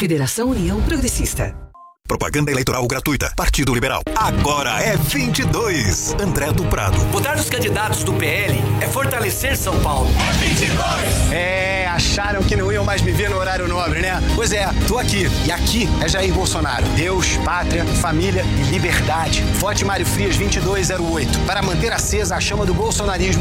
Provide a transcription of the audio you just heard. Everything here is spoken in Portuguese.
Federação União Progressista. Propaganda eleitoral gratuita. Partido Liberal. Agora é 22. André do Prado. Votar nos candidatos do PL é fortalecer São Paulo. É 22! Acharam que não iam mais me ver no horário nobre, né? Pois é, tô aqui. E aqui é Jair Bolsonaro. Deus, pátria, família e liberdade. Vote Mário Frias 2208 para manter acesa a chama do bolsonarismo